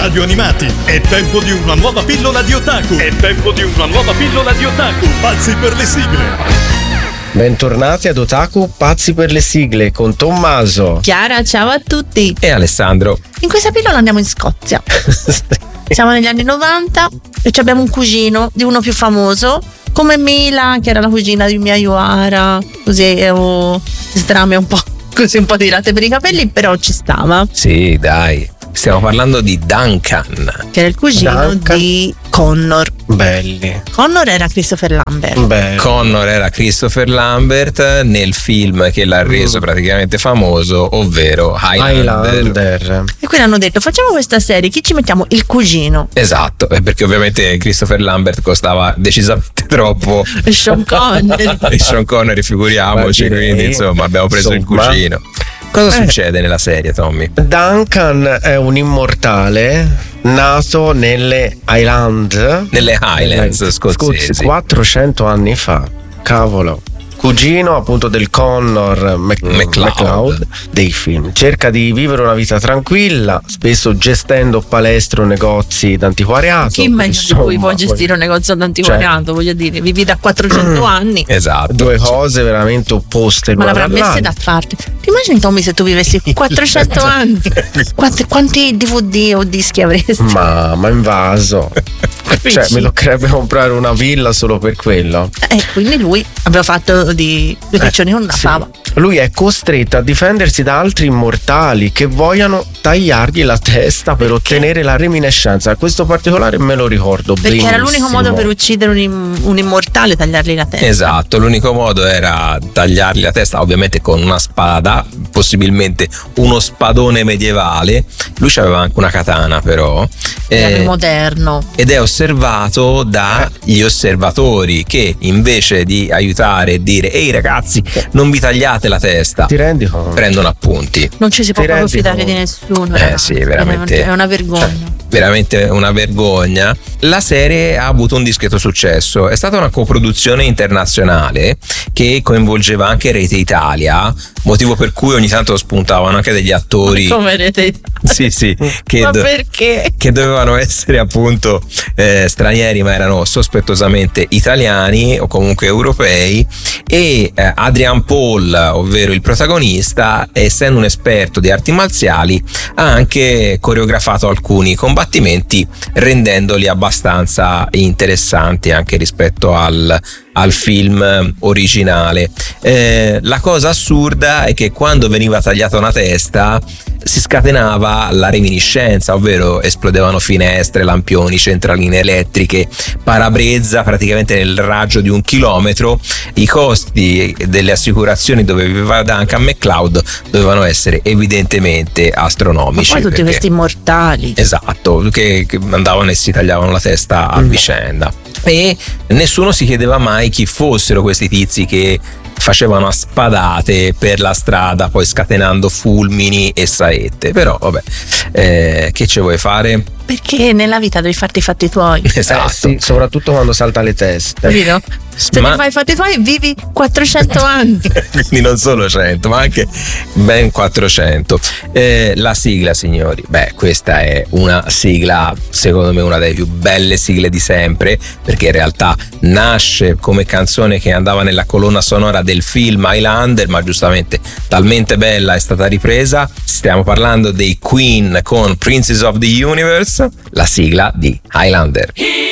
radio animati. È tempo di una nuova pillola di otaku. Pazzi per le sigle. Bentornati ad Otaku Pazzi per le sigle con Tommaso, Chiara, ciao a tutti. E Alessandro. In questa pillola andiamo in Scozia. Siamo negli anni 90 e abbiamo un cugino di uno più famoso come Mila, che era la cugina di Mia Yuara. Così strame un po', così un po' tirate per i capelli, però ci stava. Sì, dai. Stiamo parlando di Duncan, che era il cugino di Connor. Belli. Connor era Christopher Lambert. Belli. Connor era Christopher Lambert nel film che l'ha reso praticamente famoso, ovvero Highlander. E quindi hanno detto: facciamo questa serie, chi ci mettiamo? Il cugino. Esatto, perché ovviamente Christopher Lambert costava decisamente troppo. E Sean Connery, figuriamoci, quindi insomma abbiamo preso il cugino. Cosa succede nella serie, Tommy? Duncan è un immortale nato nelle Highlands scozzesi 400 anni fa. Cavolo. Cugino appunto del Connor MacLeod dei film. Cerca di vivere una vita tranquilla, spesso gestendo palestre o negozi d'antiquariato. Chi meglio di lui può gestire un negozio d'antiquariato? Voglio dire, vivi da 400 anni. Esatto. Due cose veramente opposte. Ma l'avrà messe da parte. Ti immagini, Tommy, se tu vivessi 400 anni? Quanti DVD o dischi avresti? Ma invaso. Cioè, mi toccherebbe comprare una villa solo per quello. Quindi lui aveva fatto di piccioni con una fava. Lui è costretto a difendersi da altri immortali che vogliano tagliargli la testa per ottenere la reminiscenza. Questo particolare me lo ricordo perché benissimo. Era l'unico modo per uccidere un immortale, tagliargli la testa. Esatto, l'unico modo era tagliargli la testa, ovviamente con una spada, possibilmente uno spadone medievale. Lui aveva anche una katana, però era moderno, ed è osservato dagli osservatori che invece di aiutare e dire ehi ragazzi non vi tagliate la testa, ti rendi conto? Prendono appunti. Non ci si può proprio fidare di nessuno. Sì, veramente è una vergogna. Veramente una vergogna. La serie ha avuto un discreto successo, è stata una coproduzione internazionale che coinvolgeva anche Rete Italia, motivo per cui ogni tanto spuntavano anche degli attori. Come Rete Italia? Sì, ma perché? Che dovevano essere appunto stranieri, ma erano sospettosamente italiani o comunque europei, e Adrian Paul, ovvero il protagonista, essendo un esperto di arti marziali, ha anche coreografato alcuni combattimenti rendendoli abbastanza interessanti anche rispetto al film originale. La cosa assurda è che quando veniva tagliata una testa si scatenava la reminiscenza, ovvero esplodevano finestre, lampioni, centraline elettriche, parabrezza praticamente nel raggio di 1 chilometro. I costi delle assicurazioni dove viveva Duncan MacLeod dovevano essere evidentemente astronomici. Ma poi tutti questi immortali. Esatto, che andavano e si tagliavano la testa a vicenda. E nessuno si chiedeva mai chi fossero questi tizi che facevano a spadate per la strada, poi scatenando fulmini e saette. Però vabbè, che ci vuoi fare? Perché nella vita devi farti i fatti tuoi. Esatto. Sì, soprattutto quando salta le teste. Capito? Se ti fai i fatti tuoi vivi 400 anni. Quindi non solo 100, ma anche ben 400. La sigla, signori, questa è una sigla, secondo me una delle più belle sigle di sempre, perché in realtà nasce come canzone che andava nella colonna sonora del film Highlander, ma giustamente talmente bella è stata ripresa. Stiamo parlando dei Queen con Princess of the Universe, la sigla di Highlander.